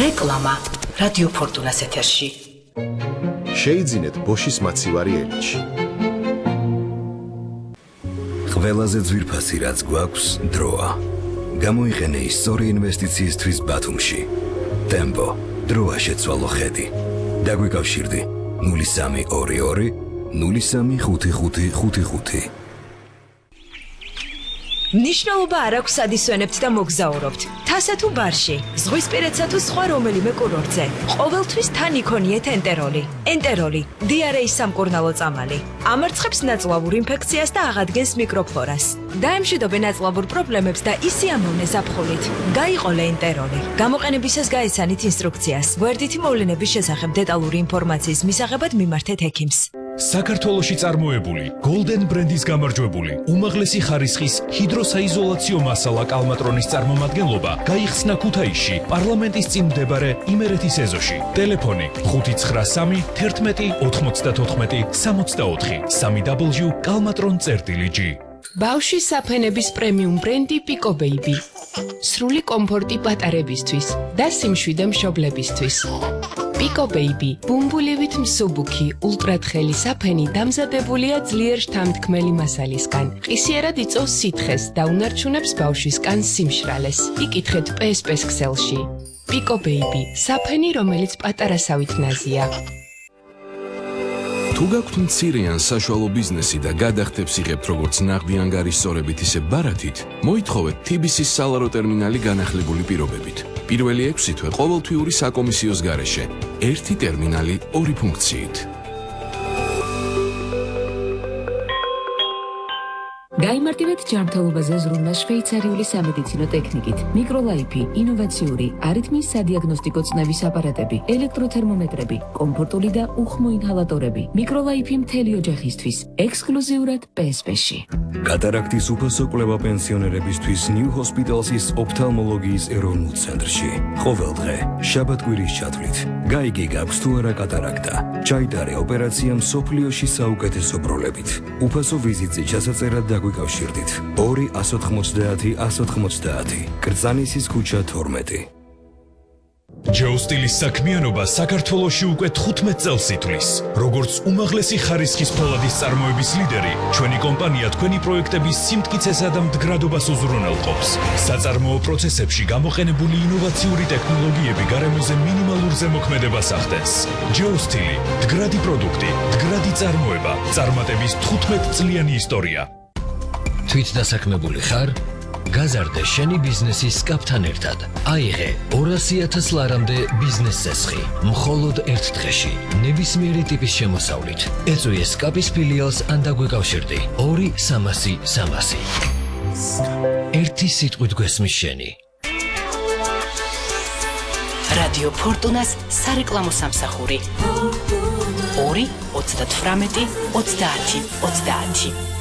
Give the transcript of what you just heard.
რეკლამა რადიო ფორტუნას ეთერში. შეიძინეთ ბოშის მაცივარი ელჩი. ყველაზე ძვირფასი რაც გვაქვს დროა. გამოიყენე ის სწორი ინვესტიციისთვის ბათუმში. ტემპო, დროა შეცვალო ხედი. დაგვიკავშირდი 0322 035555. ნიშნულობა არ აქვს სად ისვენებთ და მოგზაურობთ. თასა თუ ბარში, ზღვისპირეთსა თუ სხვა რომელიმე კურორტზე. ყოველთვის თან იქონიეთ ენტეროლი. ენტეროლი, დიარეის სამკურნალო წამალი. ამარცხებს ნაწლავურ ინფექციას და აღადგენს მიკროფლორას. დაემშვიდობე ნაწლავურ პრობლემებს და ისიამოვნე ზაფხულით. გაიყოლე ენტეროლი. გამოყენებისას გაიცანით ინსტრუქციას. გვერდითი მოვლენების შესახებ დეტალური ინფორმაციის მისაღებად მიმართეთ ექიმს. საქართველოში წარმოებული Golden ბრენდის გამარჯვებული უმაღლესი ხარისხის ჰიდროსაიზოლაციო მასალა კალმატრონის წარმომადგენლობა გაიხსნა ქუთაისში პარლამენტის წინ მდებარე იმერეთის ეზოში. ტელეფონი 593 11 94 64 www.kalmatron.gr. ბავშვის საფენების პრემიუმ ბრენდი Pico Baby. სრული კომფორტი პატარებისთვის და სიმშვიდე მშობლებისთვის. Pico Baby, ბუმბულივით მსუბუქი, ულტრათხელი საფენი დამზადებულია ძლიერ შთამთქმელი მასალისგან. ყისიერად იწვევს სითხეს და უნარჩუნებს ბავშვის კანს სიმშრალეს. იკითხეთ PSP-ს ქსელში. Pico Baby, საფენი, რომელიც პატარასავით ნაზია. თუ გაქვთ მცირე ან საშუალო ბიზნესი და გადახდებს იღებთ როგორც ნაღდი ანგარის სწორებით ისე ბარათით, მოითხოვეთ TBC-ის სალარო ტერმინალი განახლებული პირობებით. პირველი 6 თვე ყოველთვიური საკომისიოს გარეშე. ერთი ტერმინალი, ორი ფუნქციით. გაიმარტივეთ ჯანმრთელობაზე ზრუნვა შვეიცარიული სამედიცინო ტექნიკით. მიკროლაიფი, ინოვაციური, არითმიის სადიაგნოსტიკო წნევის აპარატები, ელექტროთერმომეტრები, კომფორტული და უხმო ინჰალატორები. მიკროლაიფი მთელი ოჯახისთვის, ექსკლუზიურად PSP-ში. კატარაქტის უფასო კვლევა პენსიონერებისთვის New Hospital's ოფთალმოლოგიის ეროვნულ ცენტრში. ყოველდღე, შაბათ-კვირის ჩათვლით. გაიგე გაქვს თუ არა კატარაქტა. ჩაიტარე ოპერაცია მსოფლიოში საუკეთესო ბროლებით. უფასო ვიზიტზე ჩასაწერად დაგვიკავშირდით. 2 190 190. კრწანისის ქუჩა 12. ჯოუსტილის საქმიანობა საქართველოში უკვე 15 წელს ითვლის. როგორც უმაღლესი ხარისხის ფოლადის წარმოების ლიდერი, ჩვენი კომპანია თქვენი პროექტების სიმტკიცესა და მდგრადობას უზრუნველყოფს. საწარმოო პროცესებში გამოყენებული ინოვაციური ტექნოლოგიები გარემოზე მინიმალურ ზემოქმედებას ახდენს. ჯოუსტილი, მდგრადი პროდუქტი, მდგრადი წარმოება, წარმატების 15 წლიანი ისტორია. თვით დასაქმებული ხარ? გაზარდე შენი ბიზნესის კაპთან ერთად. აიღე 200,000 ლარამდე ბიზნეს წესხი. მხოლოდ ერთ დღეში, ნებისმიერი ტიპის შემოსავლით. ეწვიე სკაპის ფილიალს ან დაგვიკავშირდი 2 300 300. ერთი სიტყვით გვესმის შენი. რადიო ფორტუნას სარეკლამო სამსახური. 2 38 30 30.